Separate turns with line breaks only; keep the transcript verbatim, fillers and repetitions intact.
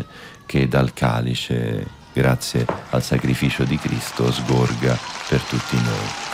sangue che dal calice, grazie al sacrificio di Cristo, sgorga per tutti noi.